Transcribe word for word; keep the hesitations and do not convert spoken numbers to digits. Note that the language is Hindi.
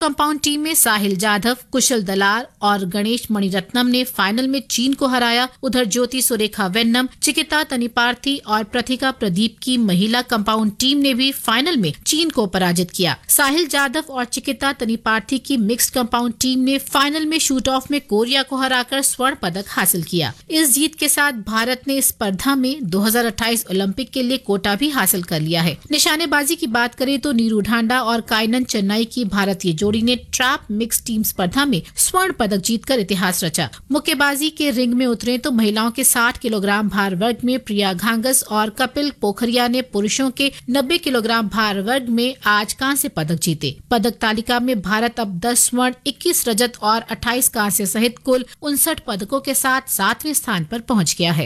कंपाउंड टीम में साहिल जाधव, कुशल दलाल और गणेश मणिरत्नम ने फाइनल में चीन को हराया। उधर ज्योति सुरेखा वेन्नम, चिकिता तनिपार्थी और प्रतिका प्रदीप की महिला कंपाउंड टीम ने भी फाइनल में चीन को पराजित किया। साहिल जाधव और चिकिता तनिपार्थी की मिक्स्ड कंपाउंड टीम ने फाइनल में शूट ऑफ में कोरिया को हराकर स्वर्ण पदक हासिल किया। इस जीत के साथ भारत ने स्पर्धा में दो हज़ार अट्ठाईस ओलंपिक के लिए कोटा भी हासिल कर लिया है। निशानेबाजी की बात करें तो नीरू ढांडा और काइनन चेन्नई की भारतीय जोड़ी ने ट्रैप मिक्स टीम स्पर्धा में स्वर्ण पदक जीतकर इतिहास रचा। मुक्केबाजी के रिंग में उतरे तो महिलाओं के साठ किलोग्राम भार वर्ग में प्रिया घांगस और कपिल पोखरिया ने पुरुषों के नब्बे किलोग्राम भार वर्ग में आज कांस्य पदक जीते। पदक तालिका में भारत अब दस स्वर्ण, इक्कीस रजत और अट्ठाईस कांस्य सहित कुल उनसठ पदकों के साथ सातवें स्थान पर पहुंच गया है।